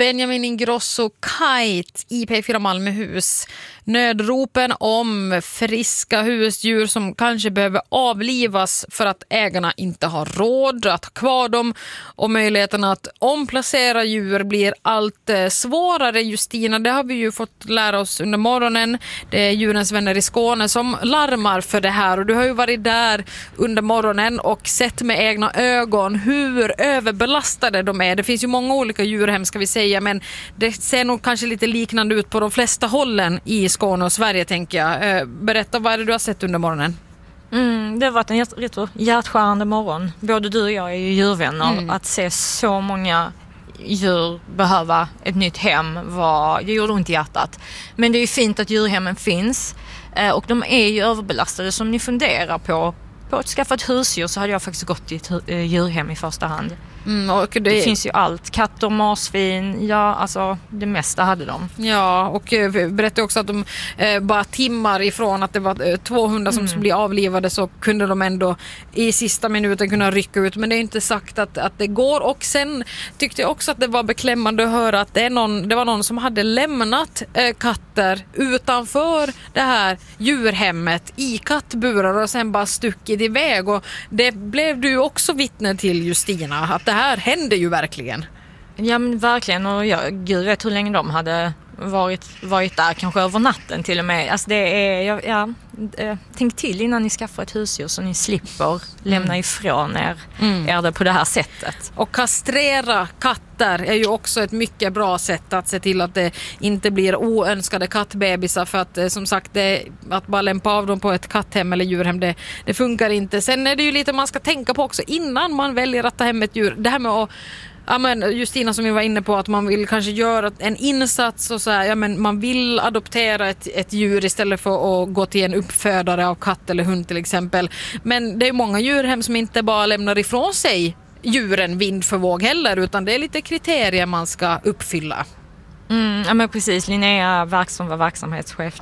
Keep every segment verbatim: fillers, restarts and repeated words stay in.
Benjamin Ingrosso, Kite i P fyra Malmöhus. Nödropen om friska husdjur som kanske behöver avlivas för att ägarna inte har råd att ha kvar dem, och möjligheten att omplacera djur blir allt svårare. Justina, det har vi ju fått lära oss under morgonen. Det är Djurens vänner i Skåne som larmar för det här, och du har ju varit där under morgonen och sett med egna ögon hur överbelastade de är. Det finns ju många olika djurhem ska vi säga, men det ser nog kanske lite liknande ut på de flesta hållen i Skåne och Sverige, tänker jag. Berätta, vad är det du har sett under morgonen? Mm, det har varit en jätte, hjärtskärande morgon. Både du och jag är ju djurvänner. Mm. Att se så många djur behöva ett nytt hem var, det gjorde ont i hjärtat. Men det är ju fint att djurhemmen finns. Och de är ju överbelastade. Som ni funderar på, på att skaffa ett husdjur, så hade jag faktiskt gått till ett djurhem i första hand. Mm, och det... det finns ju allt. Katter, marsvin, ja, alltså det mesta hade de. Ja, och berättade också att de eh, bara timmar ifrån att det var eh, två hundar som Mm. skulle bli avlivade, så kunde de ändå i sista minuten kunna rycka ut. Men det är inte sagt att, att det går. Och sen tyckte jag också att det var beklämmande att höra att det, är någon, det var någon som hade lämnat eh, katter utanför det här djurhemmet i kattburar och sen bara stuckit iväg. Och det blev du också vittne till, Justina, att det här hände ju verkligen. Ja, men verkligen. Och jag, gud vet hur länge de hade varit, varit där, kanske över natten till och med. Alltså det är, ja, ja, tänk till innan ni skaffar ett husdjur så ni slipper lämna mm. ifrån er, mm. er det på det här sättet. Och kastrera katter är ju också ett mycket bra sätt att se till att det inte blir oönskade kattbebisar, för att som sagt, det, att bara lämpa av dem på ett katthem eller djurhem, det, det funkar inte. Sen är det ju lite man ska tänka på också innan man väljer att ta hem ett djur. Det här med att Ja, men Justina, som vi var inne på, att man vill kanske göra en insats och så här, ja, men man vill adoptera ett, ett djur istället för att gå till en uppfödare av katt eller hund till exempel. Men det är många djurhem som inte bara lämnar ifrån sig djuren vind för våg heller, utan det är lite kriterier man ska uppfylla. Mm, ja men precis, Linnea Verk som var verksamhetschef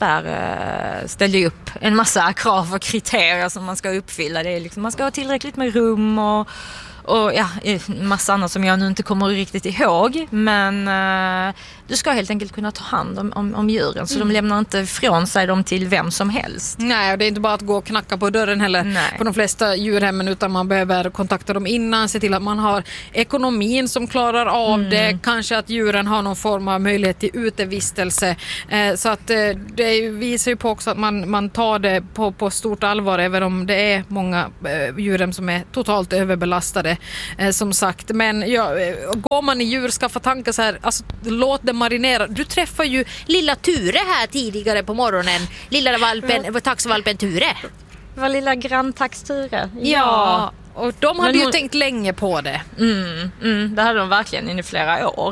där ställde upp en massa krav och kriterier som man ska uppfylla. Det är liksom, man ska ha tillräckligt med rum och Och ja, massa annat som jag nu inte kommer riktigt ihåg. Men uh, du ska helt enkelt kunna ta hand om, om, om djuren. Så mm. de lämnar inte ifrån sig dem till vem som helst. Nej, och det är inte bara att gå och knacka på dörren heller. Nej. På de flesta djurhemmen, utan man behöver kontakta dem innan. Se till att man har ekonomin som klarar av mm. det. Kanske att djuren har någon form av möjlighet till utevistelse. Eh, så att eh, det visar ju på också att man, man tar det på, på stort allvar. Även om det är många eh, djurhem som är totalt överbelastade. Eh, som sagt, men ja, går man i djur, skaffa tankar så här, alltså låt det marinera. Du träffar ju lilla Ture här tidigare på morgonen, lilla valpen, ja. taxvalpen Ture. Det var lilla granntax Ture. Ja, ja. Och de hade men ju hon... tänkt länge på det. Mm, mm, det hade de verkligen i flera år.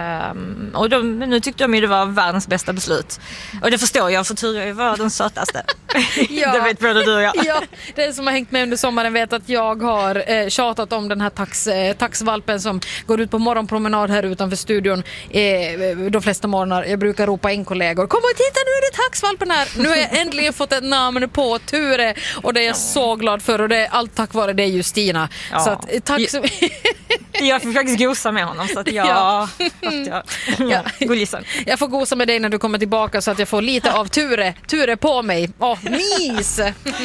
Um, och de, nu tyckte de ju det var världens bästa beslut. Och det förstår jag, för Ture var den sötaste. Ja. Det vet både du och jag. Ja, det som har hängt med under sommaren vet att jag har eh, tjatat om den här tax, eh, taxvalpen som går ut på morgonpromenad här utanför studion eh, de flesta morgnar. Jag brukar ropa in kollegor: kom och titta, nu är det taxvalpen här. Nu har jag äntligen fått ett namn på Ture, och det är jag så glad för, och det är allt tack vare dig, Justina. Ja. Så att, tack så mycket. Jag får faktiskt gosa med honom, så att jag, ja. jag, ja. jag, jag får gosa med dig när du kommer tillbaka, så att jag får lite av Ture, Ture på mig. Åh, mys!